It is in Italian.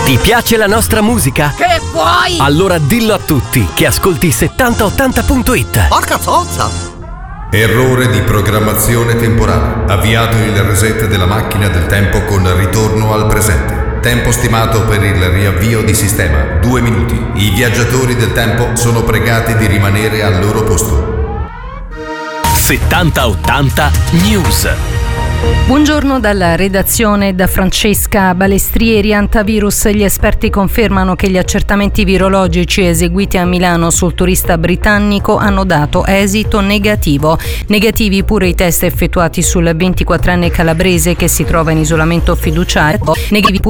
Ti piace la nostra musica? Che vuoi? Allora dillo a tutti che ascolti 7080.it. Porca zozza! Errore di programmazione temporale. Avviato il reset della macchina del tempo con ritorno al presente. Tempo stimato per il riavvio di sistema 2 minuti. I viaggiatori del tempo sono pregati di rimanere al loro posto. 7080 News. Buongiorno dalla redazione, da Francesca Balestrieri. Antivirus: gli esperti confermano che gli accertamenti virologici eseguiti a Milano sul turista britannico hanno dato esito negativo. Negativi pure i test effettuati sul 24enne calabrese che si trova in isolamento fiduciario. Negativi